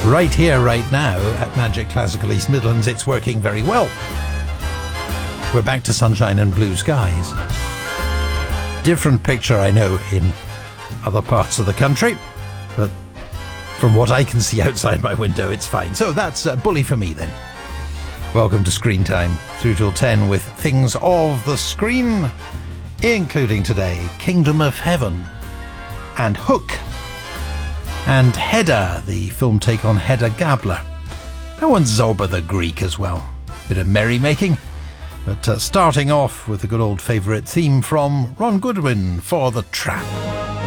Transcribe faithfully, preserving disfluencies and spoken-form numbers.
right here, right now, at Magic Classical East Midlands, it's working very well. We're back to sunshine and blue skies. Different picture, I know, in other parts of the country, but from what I can see outside my window, it's fine. So that's uh, bully for me then. Welcome to Screen Time, through till ten with things of the screen, including today Kingdom of Heaven and Hook and Hedda, the film take on Hedda Gabler. Oh, and Zorba the Greek as well. Bit of merrymaking. But uh, starting off with a good old favourite theme from Ron Goodwin for The Trap.